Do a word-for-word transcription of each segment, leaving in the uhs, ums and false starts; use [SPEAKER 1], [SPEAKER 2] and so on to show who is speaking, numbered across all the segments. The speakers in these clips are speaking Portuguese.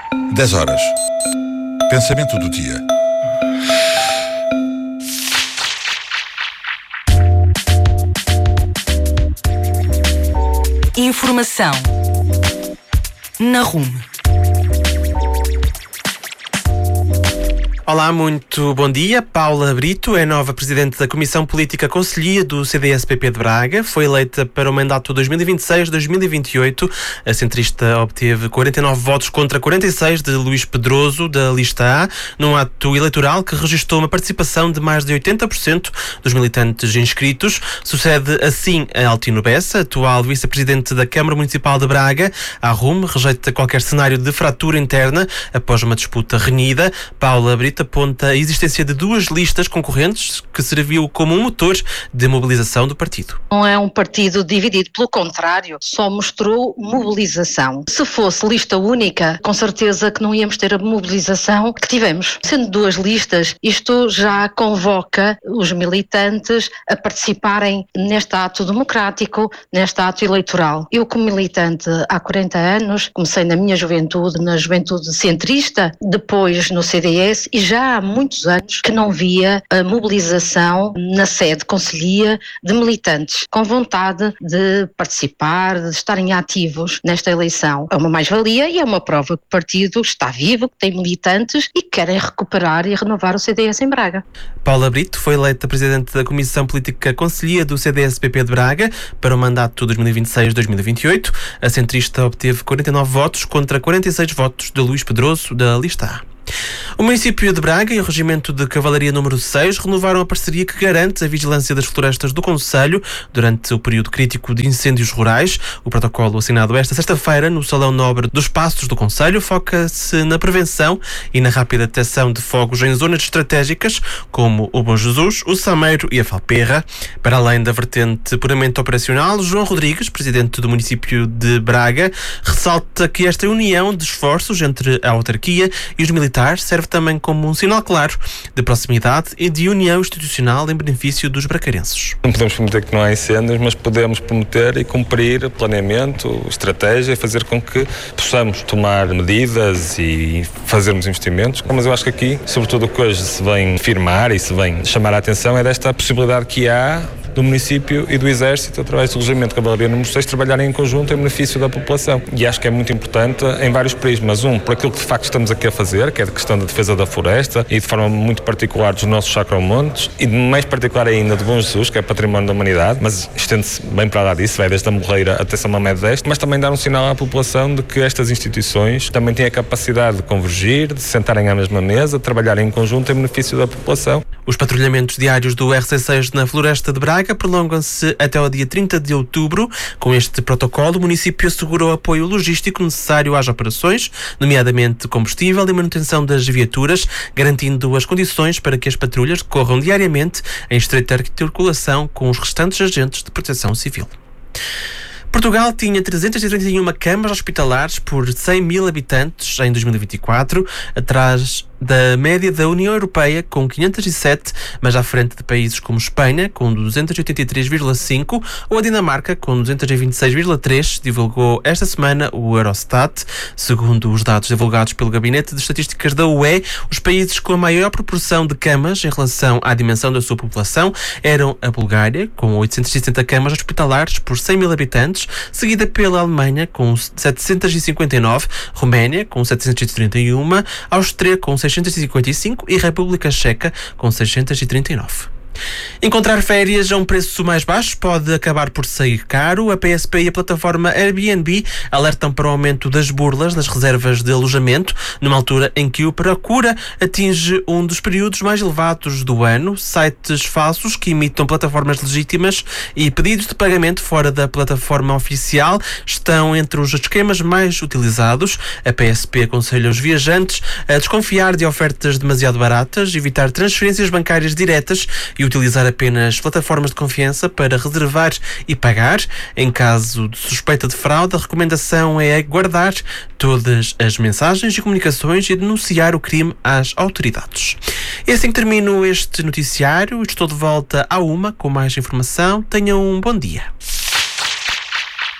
[SPEAKER 1] dez horas. Pensamento do dia.
[SPEAKER 2] Informação na Rumo.
[SPEAKER 3] Olá, muito bom dia. Paula Brito é nova Presidente da Comissão Política Conselhia do C D S P P de Braga. Foi eleita para o mandato dois mil e vinte e seis a dois mil e vinte e oito. A centrista obteve quarenta e nove votos contra quarenta e seis de Luís Pedroso, da lista A, num ato eleitoral que registrou uma participação de mais de oitenta por cento dos militantes inscritos. Sucede assim a Altino Bessa, atual Vice-Presidente da Câmara Municipal de Braga. A RUM rejeita qualquer cenário de fratura interna após uma disputa renhida. Paula Brito aponta a existência de duas listas concorrentes que serviu como um motor de mobilização do partido.
[SPEAKER 4] Não é um partido dividido, pelo contrário, só mostrou mobilização. Se fosse lista única, com certeza que não íamos ter a mobilização que tivemos. Sendo duas listas, isto já convoca os militantes a participarem neste ato democrático, neste ato eleitoral. Eu, como militante há quarenta anos, comecei na minha juventude, na juventude centrista, depois no C D S, e já há muitos anos que não via a mobilização na sede conselhia de militantes com vontade de participar, de estarem ativos nesta eleição. É uma mais-valia e é uma prova que o partido está vivo, que tem militantes e que querem recuperar e renovar o C D S em Braga.
[SPEAKER 3] Paula Brito foi eleita Presidente da Comissão Política Conselhia do C D S P P de Braga para o mandato dois mil e vinte e seis a dois mil e vinte e oito. A centrista obteve quarenta e nove votos contra quarenta e seis votos de Luís Pedroso, da lista A. O município de Braga e o Regimento de Cavalaria número seis renovaram a parceria que garante a vigilância das florestas do concelho durante o período crítico de incêndios rurais. O protocolo assinado esta sexta-feira no Salão Nobre dos Passos do concelho foca-se na prevenção e na rápida detecção de fogos em zonas estratégicas como o Bom Jesus, o Sameiro e a Falperra. Para além da vertente puramente operacional, João Rodrigues, presidente do município de Braga, ressalta que esta união de esforços entre a autarquia e os militares serve também como um sinal claro de proximidade e de união institucional em benefício dos bracarenses.
[SPEAKER 5] Não podemos prometer que não há incêndios, mas podemos prometer e cumprir planeamento, estratégia e fazer com que possamos tomar medidas e fazermos investimentos. Mas eu acho que aqui, sobretudo o que hoje se vem firmar e se vem chamar a atenção é desta possibilidade que há do município e do Exército, através do Regimento de Cavalaria número seis, trabalharem em conjunto em benefício da população. E acho que é muito importante em vários prismas. Um, por aquilo que de facto estamos aqui a fazer, que é a questão da defesa da floresta e de forma muito particular dos nossos sacromontes e de mais particular ainda do Bom Jesus, que é património da humanidade, mas estende-se bem para lá disso, vai desde a Morreira até São Mamede deste, mas também dar um sinal à população de que estas instituições também têm a capacidade de convergir, de sentarem à mesma mesa, de trabalharem em conjunto em benefício da população.
[SPEAKER 3] Os patrulhamentos diários do R C seis na Floresta de Braga prolongam-se até ao dia trinta de outubro. Com este protocolo, o município assegurou apoio logístico necessário às operações, nomeadamente combustível e manutenção das viaturas, garantindo as condições para que as patrulhas decorram diariamente em estreita articulação com os restantes agentes de proteção civil. Portugal tinha trezentas e trinta e uma camas hospitalares por cem mil habitantes em dois mil e vinte e quatro, atrás da média da União Europeia, com quinhentas e sete, mas à frente de países como Espanha, com duzentas e oitenta e três vírgula cinco, ou a Dinamarca, com duzentas e vinte e seis vírgula três, divulgou esta semana o Eurostat. Segundo os dados divulgados pelo Gabinete de Estatísticas da U E, os países com a maior proporção de camas em relação à dimensão da sua população eram a Bulgária, com oitocentas e setenta camas hospitalares por cem mil habitantes, seguida pela Alemanha, com setecentas e cinquenta e nove, Roménia, com setecentas e trinta e uma, Áustria, com seiscentas e cinquenta e cinco e República Checa, com seiscentas e trinta e nove. Encontrar férias a um preço mais baixo pode acabar por sair caro. A P S P e a plataforma Airbnb alertam para o aumento das burlas nas reservas de alojamento, numa altura em que o procura atinge um dos períodos mais elevados do ano. Sites falsos que imitam plataformas legítimas e pedidos de pagamento fora da plataforma oficial estão entre os esquemas mais utilizados. A P S P aconselha os viajantes a desconfiar de ofertas demasiado baratas, evitar transferências bancárias diretas e utilizar apenas plataformas de confiança para reservar e pagar. Em caso de suspeita de fraude, a recomendação é guardar todas as mensagens e comunicações e denunciar o crime às autoridades. E assim que termino este noticiário, estou de volta à uma com mais informação. Tenham um bom dia.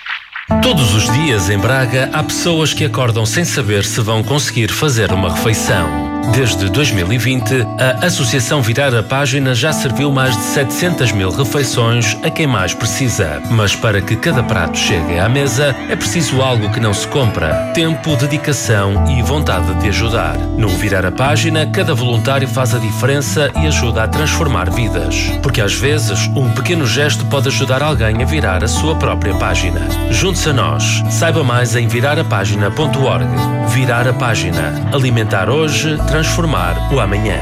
[SPEAKER 6] Todos os dias em Braga há pessoas que acordam sem saber se vão conseguir fazer uma refeição. Desde dois mil e vinte, a Associação Virar a Página já serviu mais de setecentas mil refeições a quem mais precisa. Mas para que cada prato chegue à mesa, é preciso algo que não se compra: tempo, dedicação e vontade de ajudar. No Virar a Página, cada voluntário faz a diferença e ajuda a transformar vidas. Porque às vezes, um pequeno gesto pode ajudar alguém a virar a sua própria página. Junte-se a nós. Saiba mais em virar a página ponto org. Virar a Página. Alimentar hoje, transformar o amanhã.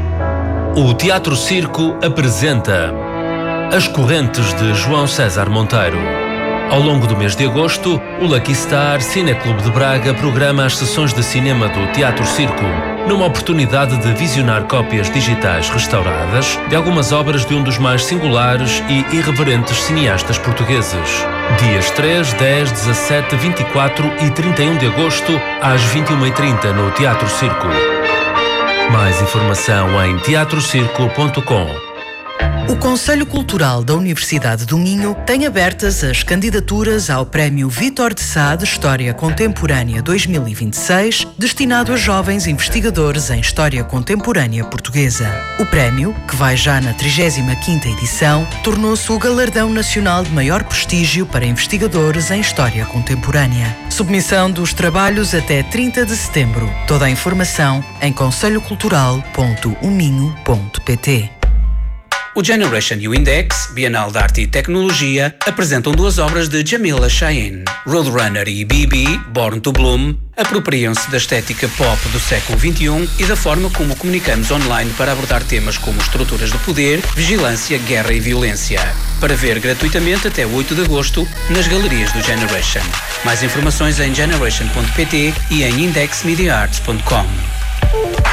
[SPEAKER 6] O Teatro Circo apresenta As Correntes de João César Monteiro. Ao longo do mês de agosto, o Lucky Star Cineclube de Braga programa as sessões de cinema do Teatro Circo, numa oportunidade de visionar cópias digitais restauradas de algumas obras de um dos mais singulares e irreverentes cineastas portugueses. Dias três, dez, dezassete, vinte e quatro e trinta e um de agosto, às vinte e uma e trinta, no Teatro Circo. Mais informação em teatro circo ponto com.
[SPEAKER 2] O Conselho Cultural da Universidade do Minho tem abertas as candidaturas ao Prémio Vítor de Sá de História Contemporânea dois mil e vinte e seis, destinado a jovens investigadores em História Contemporânea Portuguesa. O prémio, que vai já na trigésima quinta edição, tornou-se o galardão nacional de maior prestígio para investigadores em História Contemporânea. Submissão dos trabalhos até trinta de setembro. Toda a informação em conselho cultural ponto o minho ponto pt.
[SPEAKER 7] O Generation e o Index, Bienal de Arte e Tecnologia, apresentam duas obras de Jamila Shahin. Roadrunner e B B, Born to Bloom, apropriam-se da estética pop do século vinte e um e da forma como comunicamos online para abordar temas como estruturas de poder, vigilância, guerra e violência. Para ver gratuitamente até oito de agosto nas galerias do Generation. Mais informações em generation ponto pt e em index media arts ponto com.